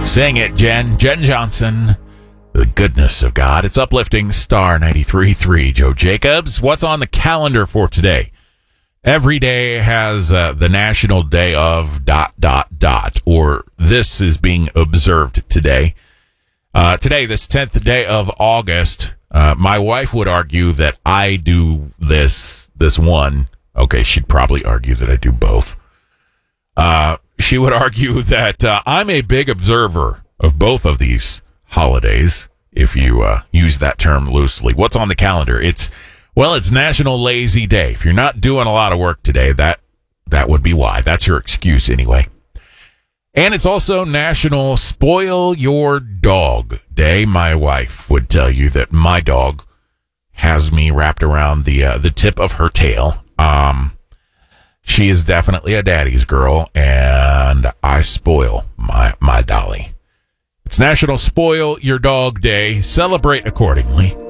Sing it, Jen. Jen Johnson. The goodness of God. It's uplifting Star 93.3. Joe Jacobs. What's on the calendar for today? Every day has the National Day of ... or this is being observed today. Today, this 10th day of August, my wife would argue that I do this one. Okay, she'd probably argue that I do both. She would argue that I'm a big observer of both of these holidays, if you use that term loosely. What's on the calendar? It's National Lazy Day. If you're not doing a lot of work today, that would be why. That's your excuse anyway. And it's also National Spoil Your Dog Day. My wife would tell you that my dog has me wrapped around the tip of her tail. She is definitely a daddy's girl, and I spoil my dolly. It's National Spoil Your Dog Day. Celebrate accordingly.